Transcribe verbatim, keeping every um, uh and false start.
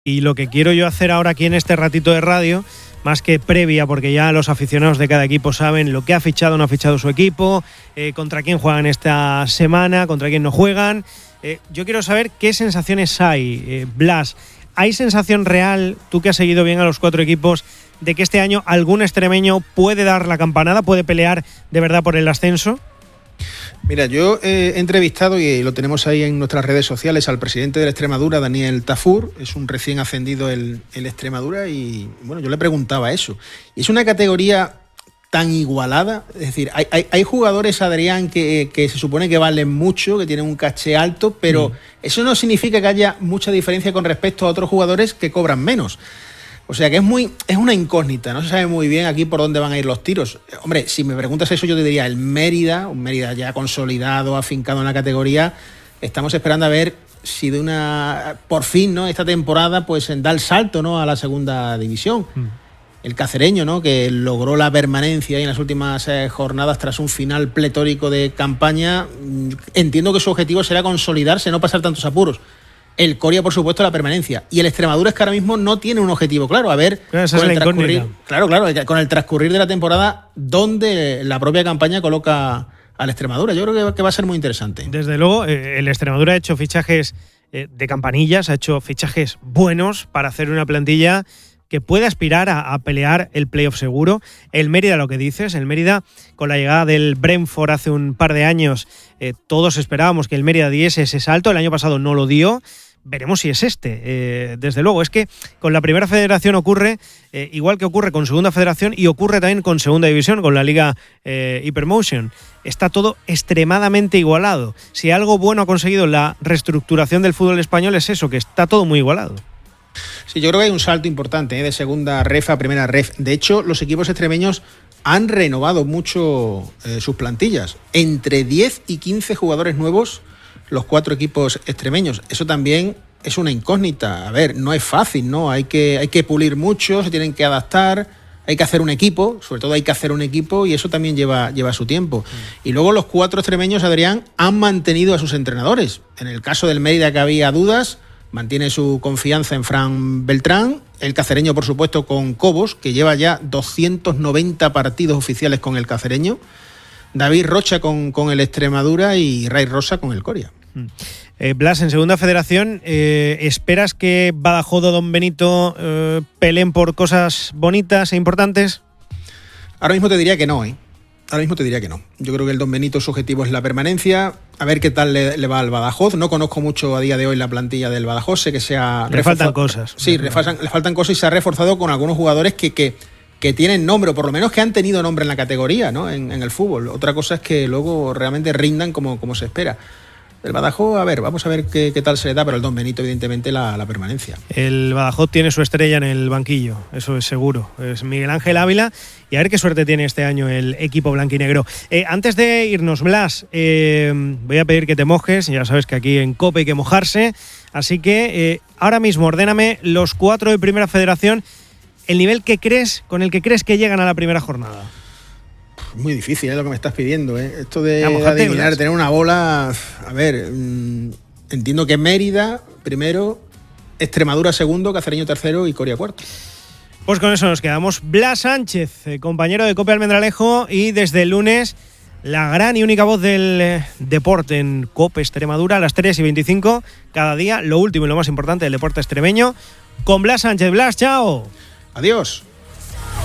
Y lo que quiero yo hacer ahora aquí en este ratito de radio, más que previa, porque ya los aficionados de cada equipo saben lo que ha fichado o no ha fichado su equipo, eh, contra quién juegan esta semana, contra quién no juegan. Eh, yo quiero saber qué sensaciones hay, eh, Blas. ¿Hay sensación real, tú que has seguido bien a los cuatro equipos, de que este año algún extremeño puede dar la campanada, puede pelear de verdad por el ascenso? Mira, yo he entrevistado, y lo tenemos ahí en nuestras redes sociales, al presidente de la Extremadura, Daniel Tafur. Es un recién ascendido el, el Extremadura, y bueno, yo le preguntaba eso. Y es una categoría tan igualada, es decir, hay, hay, hay jugadores, Adrián, que, que se supone que valen mucho, que tienen un caché alto, pero mm. eso no significa que haya mucha diferencia con respecto a otros jugadores que cobran menos. O sea que es muy es una incógnita, no se sabe muy bien aquí por dónde van a ir los tiros. Hombre, si me preguntas eso, yo te diría el Mérida, un Mérida ya consolidado, afincado en la categoría. Estamos esperando a ver si de una por fin, ¿no?, esta temporada pues da el salto, ¿no?, a la segunda división. Mm. El Cacereño, ¿no?, que logró la permanencia en las últimas eh, jornadas tras un final pletórico de campaña. Entiendo que su objetivo será consolidarse, no pasar tantos apuros. El Coria, por supuesto, la permanencia. Y el Extremadura es que ahora mismo no tiene un objetivo claro. A ver, con es el transcurrir, claro, claro, con el transcurrir de la temporada, dónde la propia campaña coloca al Extremadura. Yo creo que, que va a ser muy interesante. Desde luego, eh, el Extremadura ha hecho fichajes eh, de campanillas, ha hecho fichajes buenos para hacer una plantilla que puede aspirar a, a pelear el playoff seguro. El Mérida, lo que dices, el Mérida, con la llegada del Brentford hace un par de años, eh, todos esperábamos que el Mérida diese ese salto. El año pasado no lo dio. Veremos si es este. Eh, desde luego, es que con la primera federación ocurre, eh, igual que ocurre con segunda federación, y ocurre también con segunda división, con la liga eh, Hypermotion. Está todo extremadamente igualado. Si algo bueno ha conseguido la reestructuración del fútbol español es eso, que está todo muy igualado. Sí, yo creo que hay un salto importante, ¿eh?, de segunda ref a primera ref. De hecho, los equipos extremeños han renovado mucho eh, sus plantillas. Entre diez y quince jugadores nuevos los cuatro equipos extremeños. Eso también es una incógnita. A ver, no es fácil, ¿no? Hay que, hay que pulir mucho, se tienen que adaptar, hay que hacer un equipo, sobre todo hay que hacer un equipo, y eso también lleva, lleva su tiempo. Mm. Y luego los cuatro extremeños, Adrián, han mantenido a sus entrenadores. En el caso del Mérida, que había dudas, mantiene su confianza en Fran Beltrán. El Cacereño, por supuesto, con Cobos, que lleva ya doscientos noventa partidos oficiales con el Cacereño. David Rocha con, con el Extremadura y Ray Rosa con el Coria. Eh, Blas, en segunda federación, eh, ¿esperas que Badajoz o Don Benito eh, peleen por cosas bonitas e importantes? Ahora mismo te diría que no, ¿eh? Ahora mismo te diría que no. Yo creo que el Don Benito, su objetivo es la permanencia. A ver qué tal le, le va al Badajoz. No conozco mucho a día de hoy la plantilla del Badajoz. Sé que se ha Le faltan cosas. Sí, le faltan, le faltan cosas, y se ha reforzado con algunos jugadores que, que, que tienen nombre, o por lo menos que han tenido nombre en la categoría, ¿no?, en, en el fútbol. Otra cosa es que luego realmente rindan como, como se espera. El Badajoz, a ver, vamos a ver qué, qué tal se le da, pero el Don Benito, evidentemente, la, la permanencia. El Badajoz tiene su estrella en el banquillo, eso es seguro. Es Miguel Ángel Ávila, y a ver qué suerte tiene este año el equipo blanquinegro. Eh, antes de irnos, Blas, eh, voy a pedir que te mojes. Ya sabes que aquí en COPE hay que mojarse. Así que eh, ahora mismo ordéname los cuatro de Primera Federación, el nivel que crees, con el que crees que llegan a la primera jornada. Muy difícil, es lo que me estás pidiendo, ¿eh? Esto de, de adivinar, tener una bola. A ver, mmm, entiendo que Mérida primero, Extremadura segundo, Cacereño tercero y Coria cuarto. Pues con eso nos quedamos. Blas Sánchez, eh, compañero de COPE Almendralejo, y desde el lunes la gran y única voz del eh, deporte en COPE Extremadura a las tres y veinticinco cada día. Lo último y lo más importante del deporte extremeño con Blas Sánchez. Blas, chao. Adiós.